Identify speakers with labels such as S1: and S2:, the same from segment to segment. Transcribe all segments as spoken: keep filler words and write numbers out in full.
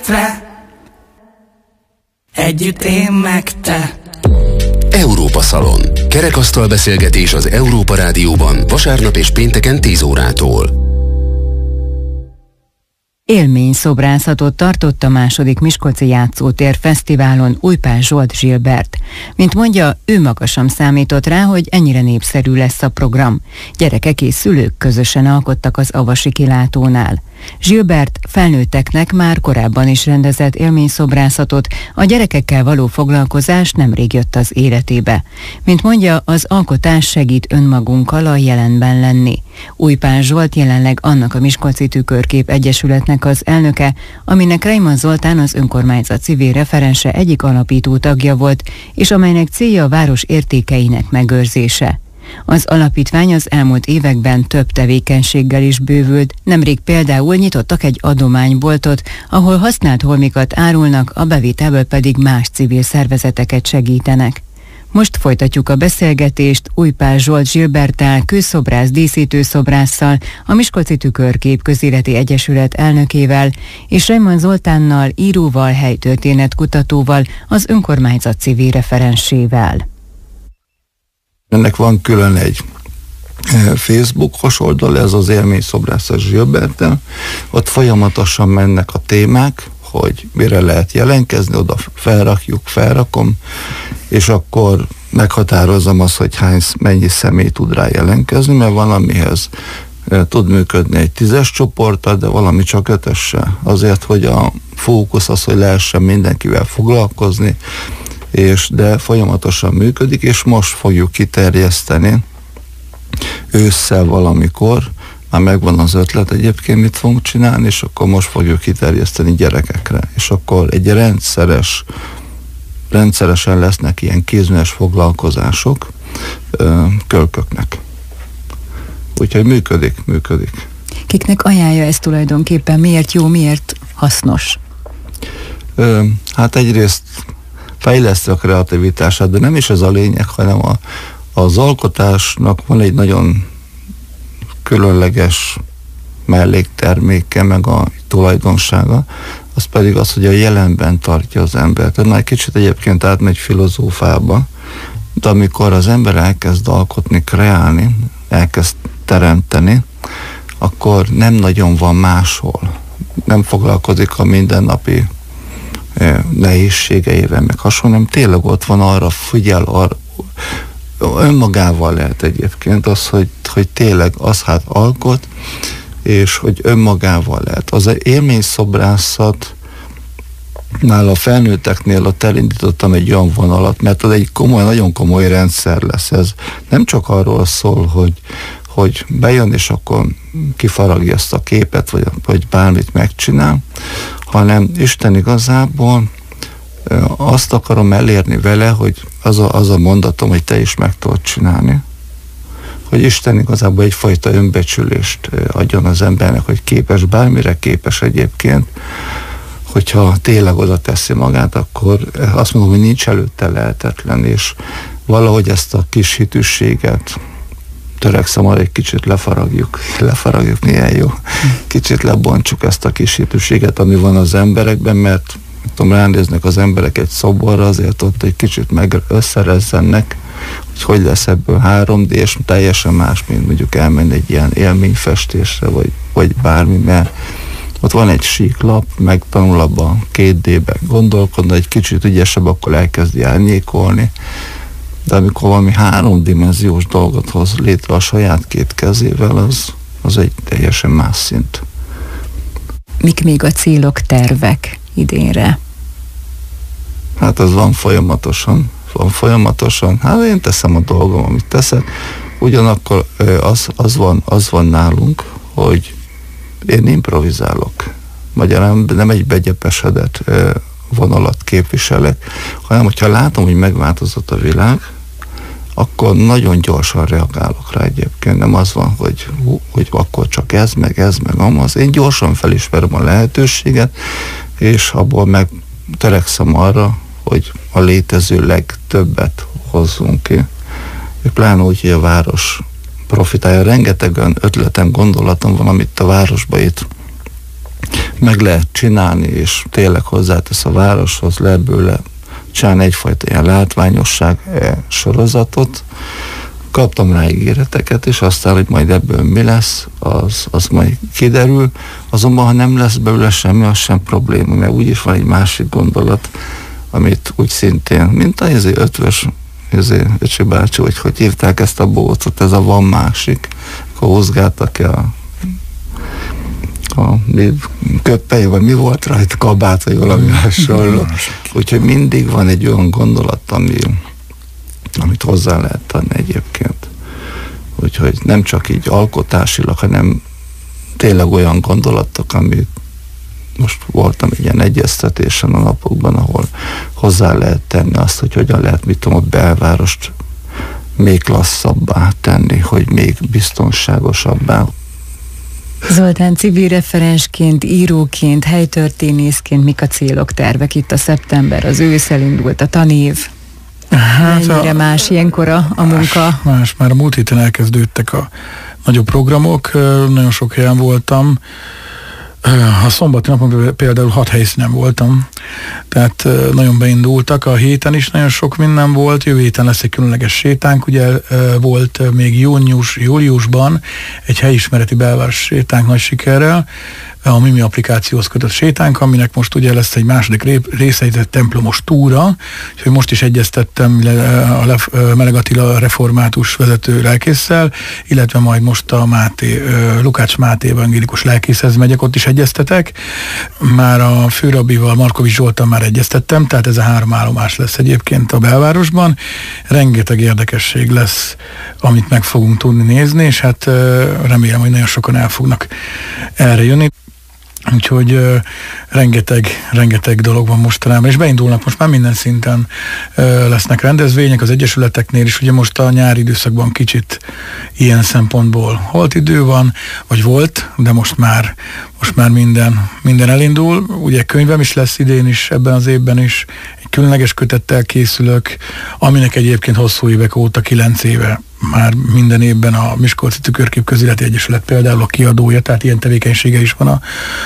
S1: életre, együtt én meg te.
S2: Európa Szalon. Kerekasztal beszélgetés az Európa Rádióban vasárnap és pénteken tíz órától.
S3: Élményszobrászatot tartott a második Miskolci Játszótér Fesztiválon Újpás Zsolt Zsilbert. Mint mondja, ő maga sem számított rá, hogy ennyire népszerű lesz a program. Gyerekek és szülők közösen alkottak az Avasi kilátónál. Zsilbert felnőtteknek már korábban is rendezett élményszobrászatot, a gyerekekkel való foglalkozás nemrég jött az életébe. Mint mondja, az alkotás segít önmagunkkal a jelenben lenni. Újpás Zsolt jelenleg annak a Miskolci Tükörkép Egyesületnek az elnöke, aminek Reimann Zoltán az önkormányzat civil referense egyik alapító tagja volt, és amelynek célja a város értékeinek megőrzése. Az alapítvány az elmúlt években több tevékenységgel is bővült, nemrég például nyitottak egy adományboltot, ahol használt holmikat árulnak, a bevételből pedig más civil szervezeteket segítenek. Most folytatjuk a beszélgetést Újpás Zsolt Zsilberttel, kőszobrász díszítőszobrásszal, a Miskolci Tükörkép Közéleti Egyesület elnökével, és Reimann Zoltánnal, íróval, helytörténetkutatóval, az önkormányzat civil referensével.
S4: Ennek van külön egy Facebookos oldal, ez az Élményszobrászás Zsilberttel. Ott folyamatosan mennek a témák, hogy mire lehet jelentkezni, oda felrakjuk, felrakom, és akkor meghatározom azt, hogy hány, mennyi személy tud rá jelentkezni, mert van, amihez tud működni egy tízes csoporttal, de valami csak ötössel. Azért, hogy a fókusz az, hogy lehessen mindenkivel foglalkozni, és de folyamatosan működik, és most fogjuk kiterjeszteni ősszel valamikor, már megvan az ötlet egyébként, mit fogunk csinálni, és akkor most fogjuk kiterjeszteni gyerekekre, és akkor egy rendszeres, rendszeresen lesznek ilyen kézműves foglalkozások ö, kölköknek. Úgyhogy működik, működik.
S3: Kiknek ajánlja ezt tulajdonképpen? Miért jó, miért hasznos?
S4: Ö, hát egyrészt fejleszti a kreativitását, de nem is ez a lényeg, hanem a, az alkotásnak van egy nagyon különleges mellékterméke, meg a tulajdonsága, az pedig az, hogy a jelenben tartja az embert. Tehát már kicsit egyébként átmegy filozófába, de amikor az ember elkezd alkotni, kreálni, elkezd teremteni, akkor nem nagyon van máshol. Nem foglalkozik a mindennapi nehézségeivel, meg hasonló, nem tényleg ott van, arra figyel, arra, önmagával lehet egyébként az, hogy, hogy tényleg az hát alkot, és hogy önmagával lehet. Az élményszobrászat nál a felnőtteknél ott elindítottam egy olyan vonalat, mert az egy komoly, nagyon komoly rendszer lesz. Ez nem csak arról szól, hogy, hogy bejön, és akkor kifaragja ezt a képet, vagy, vagy bármit megcsinál, hanem Isten igazából azt akarom elérni vele, hogy az a, az a mondatom, hogy te is meg tudod csinálni. Hogy Isten igazából egyfajta önbecsülést adjon az embernek, hogy képes, bármire képes egyébként, hogyha tényleg oda teszi magát, akkor azt mondom, hogy nincs előtte lehetetlen, és valahogy ezt a kis hitűséget törekszem arra, egy kicsit lefaragjuk, lefaragjuk, milyen jó, kicsit lebontsuk ezt a kis hitűséget, ami van az emberekben, mert tudom, ránéznek az emberek egy szoborra, azért ott egy kicsit meg összerezzennek, hogy hogy lesz ebből három dé, és teljesen más, mint mondjuk elmenni egy ilyen élményfestésre, vagy, vagy bármi, mert ott van egy síklap, megtanul abban két dé-ben gondolkodni, egy kicsit ügyesebb, akkor elkezdi árnyékolni, de amikor valami háromdimenziós dolgot hoz létre a saját két kezével, az, az egy teljesen más szint.
S3: Mik még a célok, tervek idénre?
S4: Hát ez van folyamatosan, van folyamatosan, hát én teszem a dolgom, amit teszek, ugyanakkor az, az, van, az van nálunk, hogy én improvizálok. Magyarán nem egy begyepesedett vonalat képviselek, hanem hogyha látom, hogy megváltozott a világ, akkor nagyon gyorsan reagálok rá egyébként. Nem az van, hogy, hogy akkor csak ez, meg ez, meg amaz. Én gyorsan felismerem a lehetőséget, és abból meg törekszem arra, hogy a létező legtöbbet hozzunk ki. Pláne úgy, hogy a város profitálja. Rengeteg olyan ötletem, gondolatom van, amit a városba itt meg lehet csinálni, és tényleg hozzátesz a városhoz, lehet bőle csinálni egyfajta ilyen látványosság sorozatot. Kaptam rá ígéreteket, és aztán, hogy majd ebből mi lesz, az, az majd kiderül. Azonban, ha nem lesz belőle semmi, az sem probléma, mert úgyis van egy másik gondolat, amit úgy szintén, mint az ötvös Öcsi bácsi, hogy hogy írták ezt a bócot, ez a van másik, akkor hozgáltak-e a, a köppei, vagy mi volt rajta, kabát, vagy valami hasonló. Úgyhogy mindig van egy olyan gondolat, ami, amit hozzá lehet tenni egyébként. Úgyhogy nem csak így alkotásilag, hanem tényleg olyan gondolatok, amit most voltam egy ilyen egyeztetésen a napokban, ahol hozzá lehet tenni azt, hogy hogyan lehet, mit tudom, a belvárost még klasszabbá tenni, hogy még biztonságosabbá.
S3: Zoltán, civil referensként, íróként, helytörténészként mik a célok, tervek itt a szeptember, az ősz, elindult a tanév? Hát mennyire a, más ilyenkor a, a munka?
S5: Más, más, már a múlt héten elkezdődtek a nagyobb programok, nagyon sok helyen voltam. A szombati napon például hat helyszínen voltam, tehát nagyon beindultak. A héten is nagyon sok minden volt, jövő héten lesz egy különleges sétánk, ugye volt még június, júliusban egy helyismereti belváros sétánk nagy sikerrel, a Mimi applikációhoz kötött sétánk, aminek most ugye lesz egy második része, egy templomos túra, úgyhogy most is egyeztettem a Meleg Attila református vezető lelkésszel, illetve majd most a Máté, Lukács Máté evangélikus lelkészhez megyek, ott is egyeztetek. Már a főrabbival, Markovics Zsolttal már egyeztettem, tehát ez a három állomás lesz egyébként a belvárosban. Rengeteg érdekesség lesz, amit meg fogunk tudni nézni, és hát remélem, hogy nagyon sokan el fognak erre jönni. Úgyhogy uh, rengeteg, rengeteg dolog van mostanában, és beindulnak most már minden szinten uh, lesznek rendezvények az egyesületeknél is. Ugye most a nyári időszakban kicsit ilyen szempontból holt idő van, vagy volt, de most már, most már minden, minden elindul. Ugye könyvem is lesz idén is, ebben az évben is. Egy különleges kötettel készülök, aminek egyébként hosszú évek óta, kilenc éve már minden évben a Miskolci Tükörkép Közéleti Egyesület például a kiadója, tehát ilyen tevékenysége is van a,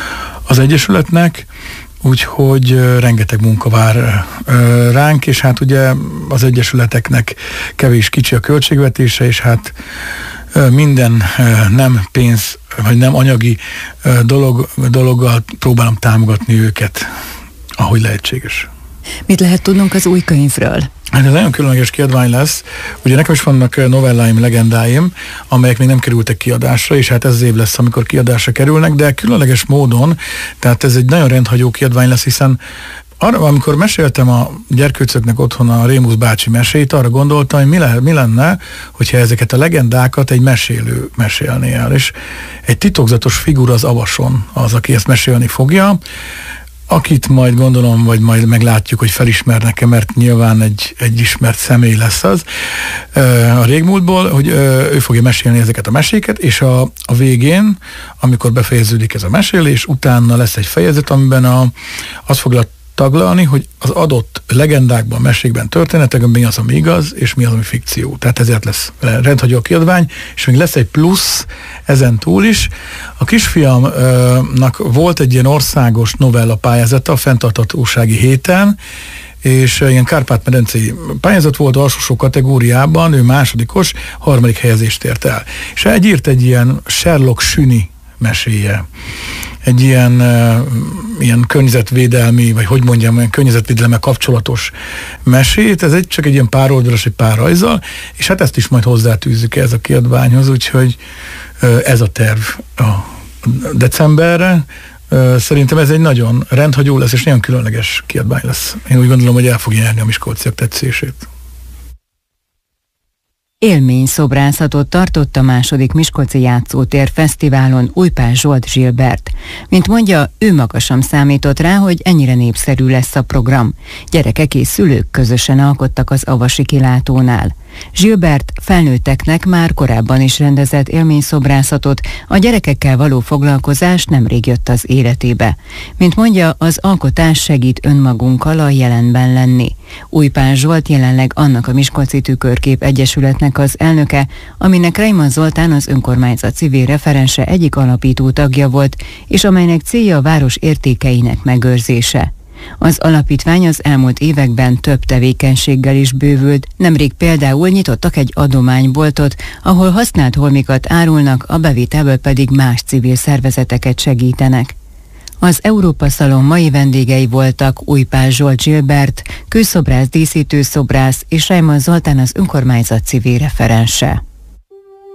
S5: az egyesületnek, úgyhogy uh, rengeteg munka vár uh, ránk, és hát ugye az egyesületeknek kevés kicsi a költségvetése, és hát uh, minden uh, nem pénz, vagy nem anyagi uh, dolog, dologgal próbálom támogatni őket, ahogy lehetséges.
S3: Mit lehet tudnunk az új könyvről?
S5: Hát ez nagyon különleges kiadvány lesz. Ugye nekem is vannak novelláim, legendáim, amelyek még nem kerültek kiadásra, és hát ez az év lesz, amikor kiadásra kerülnek, de különleges módon, tehát ez egy nagyon rendhagyó kiadvány lesz, hiszen arra, amikor meséltem a gyerkőcöknek otthon a Rémusz bácsi mesét, arra gondoltam, hogy mi, le, mi lenne, hogyha ezeket a legendákat egy mesélő mesélné el, és egy titokzatos figura az Avason az, aki ezt mesélni fogja, akit majd gondolom, vagy majd meglátjuk, hogy felismernek-e, mert nyilván egy, egy ismert személy lesz az a régmúltból, hogy ő fogja mesélni ezeket a meséket, és a, a végén, amikor befejeződik ez a mesélés, utána lesz egy fejezet, amiben a, az fogja taglalni, hogy az adott legendákban, mesékben, történetekben mi az, ami igaz, és mi az, ami fikció. Tehát ezért lesz rendhagyó a kiadvány, és még lesz egy plusz ezen túl is. A kisfiamnak volt egy ilyen országos novella pályázata a fenntarthatósági héten, és ilyen Kárpát-medencei pályázat volt alsósó kategóriában, ő másodikos, harmadik helyezést ért el. És egy írt egy ilyen Sherlock Süni meséje. Egy ilyen, uh, ilyen környezetvédelmi, vagy hogy mondjam, olyan környezetvédelemmel kapcsolatos mesét, ez egy, csak egy ilyen pár oldalas, egy pár rajzzal, és hát ezt is majd hozzátűzzük ez a kiadványhoz, úgyhogy uh, ez a terv a decemberre. Uh, szerintem ez egy nagyon rendhagyó lesz, és nagyon különleges kiadvány lesz. Én úgy gondolom, hogy el fogja nyerni a miskolciak tetszését.
S3: Élményszobrászatot tartott a második Miskolci Játszótér Fesztiválon Újpás Zsolt Zsilbert. Mint mondja, ő maga sem számított rá, hogy ennyire népszerű lesz a program. Gyerekek és szülők közösen alkottak az Avasi kilátónál. Gilbert felnőtteknek már korábban is rendezett élményszobrászatot, a gyerekekkel való foglalkozás nemrég jött az életébe. Mint mondja, az alkotás segít önmagunkkal a jelenben lenni. Újpán Zsolt jelenleg annak a Miskolci Tükörkép Egyesületnek az elnöke, aminek Reimann Zoltán az önkormányzat civil referense egyik alapító tagja volt, és amelynek célja a város értékeinek megőrzése. Az alapítvány az elmúlt években több tevékenységgel is bővült, nemrég például nyitottak egy adományboltot, ahol használt holmikat árulnak, a bevételből pedig más civil szervezeteket segítenek. Az Európa Szalon mai vendégei voltak Újpán Zsolt Gilbert, kőszobrász, díszítőszobrász és Reimann Zoltán az önkormányzat civil referense.